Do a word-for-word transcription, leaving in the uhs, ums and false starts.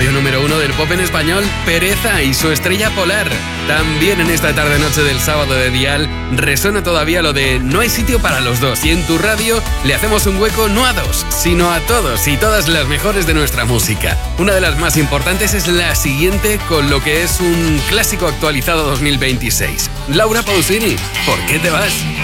radio número uno del pop en español, Pereza y su Estrella Polar. También en esta tarde-noche del sábado de Dial resuena todavía lo de no hay sitio para los dos, y en tu radio le hacemos un hueco no a dos, sino a todos y todas las mejores de nuestra música. Una de las más importantes es la siguiente, con lo que es un clásico actualizado dos mil veintiséis. Laura Pausini, ¿por qué te vas?